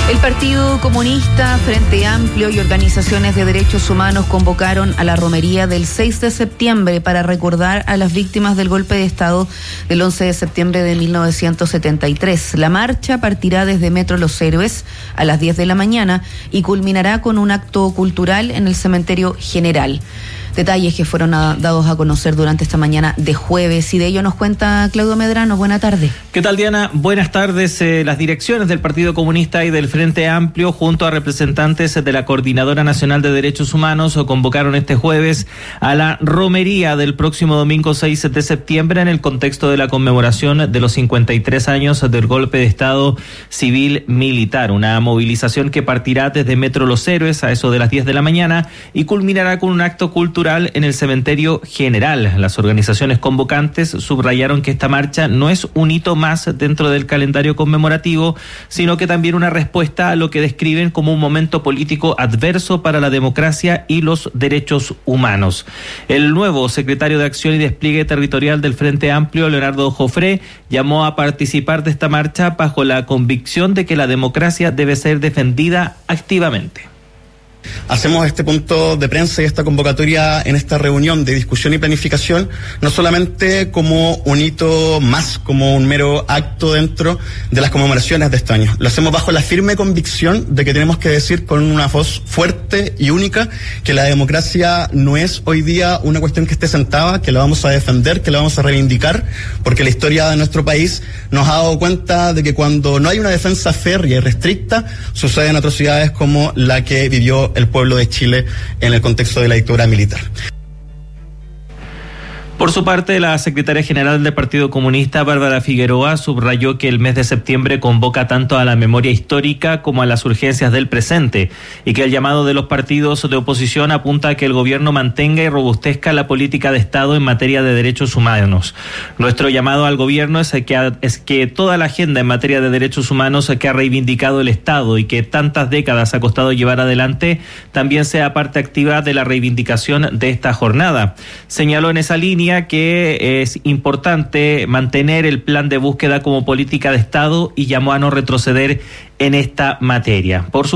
El Partido Comunista, Frente Amplio y organizaciones de derechos humanos convocaron a la romería del 6 de septiembre para recordar a las víctimas del golpe de Estado del 11 de septiembre de 1973. La marcha partirá desde Metro Los Héroes a las 10 de la mañana y culminará con un acto cultural en el Cementerio General. Detalles que fueron dados a conocer durante esta mañana de jueves, y de ello nos cuenta Claudio Medrano. Buena tarde. ¿Qué tal, Diana? Buenas tardes. Las direcciones del Partido Comunista y del Frente Amplio, junto a representantes de la Coordinadora Nacional de Derechos Humanos, convocaron este jueves a la romería del próximo domingo 6 de septiembre en el contexto de la conmemoración de los 53 años del golpe de Estado civil militar. Una movilización que partirá desde Metro Los Héroes a eso de las 10 de la mañana y culminará con un acto cultural en el Cementerio General. Las organizaciones convocantes subrayaron que esta marcha no es un hito más dentro del calendario conmemorativo, sino que también una respuesta a lo que describen como un momento político adverso para la democracia y los derechos humanos. El nuevo secretario de Acción y Despliegue Territorial del Frente Amplio, Leonardo Jofré, llamó a participar de esta marcha bajo la convicción de que la democracia debe ser defendida activamente. Hacemos este punto de prensa y esta convocatoria en esta reunión de discusión y planificación, no solamente como un hito más, como un mero acto dentro de las conmemoraciones de este año. Lo hacemos bajo la firme convicción de que tenemos que decir con una voz fuerte y única que la democracia no es hoy día una cuestión que esté sentada, que la vamos a defender, que la vamos a reivindicar, porque la historia de nuestro país nos ha dado cuenta de que cuando no hay una defensa férrea y restricta, suceden atrocidades como la que vivió el pueblo de Chile en el contexto de la dictadura militar. Por su parte, la secretaria general del Partido Comunista, Bárbara Figueroa, subrayó que el mes de septiembre convoca tanto a la memoria histórica como a las urgencias del presente, y que el llamado de los partidos de oposición apunta a que el gobierno mantenga y robustezca la política de Estado en materia de derechos humanos. Nuestro llamado al gobierno es que toda la agenda en materia de derechos humanos que ha reivindicado el Estado y que tantas décadas ha costado llevar adelante, también sea parte activa de la reivindicación de esta jornada. Señaló en esa línea que es importante mantener el plan de búsqueda como política de Estado y llamó a no retroceder en esta materia. Por su